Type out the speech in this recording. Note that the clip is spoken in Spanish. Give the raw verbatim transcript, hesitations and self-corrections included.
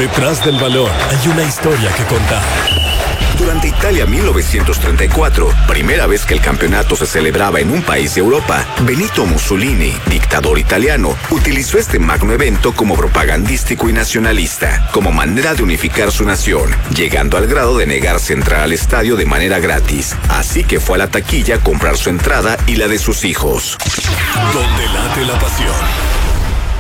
Detrás del balón hay una historia que contar. Durante Italia mil novecientos treinta y cuatro, primera vez que el campeonato se celebraba en un país de Europa, Benito Mussolini, dictador italiano, utilizó este magno evento como propagandístico y nacionalista, como manera de unificar su nación, llegando al grado de negarse a entrar al estadio de manera gratis. Así que fue a la taquilla a comprar su entrada y la de sus hijos. Donde late la pasión.